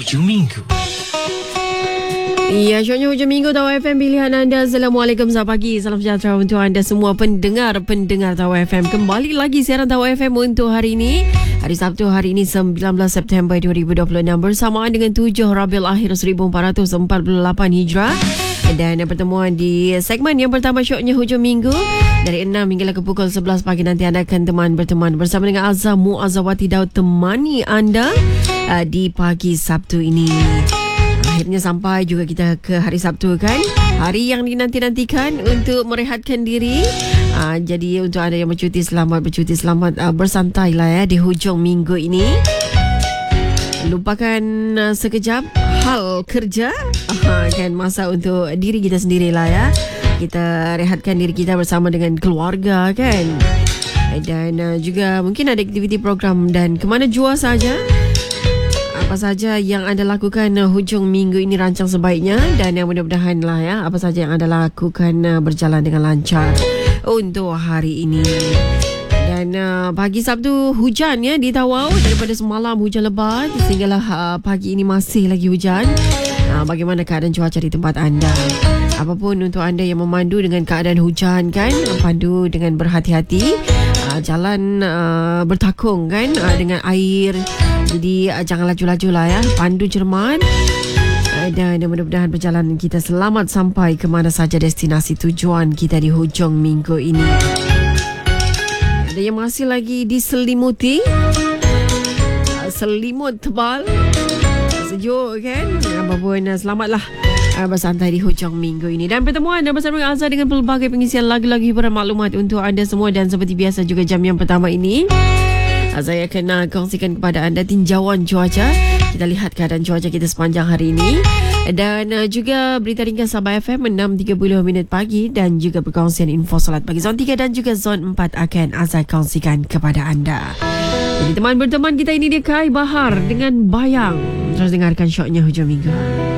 Hujung Minggu. Ya, syoknya hujung minggu Tawar FM pilihan anda. Assalamualaikum, selamat pagi, salam sejahtera untuk anda semua pendengar Tawar FM. Kembali lagi siaran Tawar FM untuk hari ini, hari Sabtu, hari ini 19 September 2026, bersamaan dengan 7 Rabiul Akhir 1448 Hijrah. Dan pertemuan di segmen yang pertama syoknya hujung minggu dari 6 hingga ke pukul 11 pagi nanti anda akan berteman bersama dengan Azza Muazzawati Daud, temani anda di pagi Sabtu ini. Akhirnya sampai juga kita ke hari Sabtu kan, hari yang dinanti-nantikan untuk merehatkan diri. Jadi untuk anda yang bercuti, selamat bersantai lah ya di hujung minggu ini. Lupakan sekejap hal kerja, kan, masa untuk diri kita sendirilah ya. Kita rehatkan diri kita bersama dengan keluarga kan. Dan juga mungkin ada aktiviti program dan kemana jua saja. Apa saja yang anda lakukan hujung minggu ini rancang sebaiknya, dan yang mudah-mudahan lah ya, apa saja yang anda lakukan berjalan dengan lancar untuk hari ini. Dan pagi Sabtu hujan ya di Tawau, daripada semalam hujan lebat sehinggalah pagi ini masih lagi hujan. Bagaimana keadaan cuaca di tempat anda? Apapun untuk anda yang memandu dengan keadaan hujan kan, pandu dengan berhati-hati. Jalan bertakung kan dengan air. Jadi jangan laju-laju lah ya, pandu cermat. Dan mudah-mudahan perjalanan kita selamat sampai ke mana saja destinasi tujuan kita di hujung minggu ini. Ada yang masih lagi diselimuti selimut tebal, sejuk kan. Apapun, selamatlah bersantai di hujung minggu ini. Dan pertemuan dan bersama dengan Azhar dengan pelbagai pengisian lagu-lagu hiburan maklumat untuk anda semua. Dan seperti biasa juga jam yang pertama ini saya akan kongsikan kepada anda tinjauan cuaca. Kita lihat keadaan cuaca kita sepanjang hari ini. Dan juga berita ringkas Sabah FM 6.30 pagi. Dan juga perkongsian info solat pagi Zon 3 dan juga Zon 4 akan saya kongsikan kepada anda. Jadi teman berteman kita ini dia Kai Bahar dengan Bayang. Terus dengarkan syoknya hujung minggu.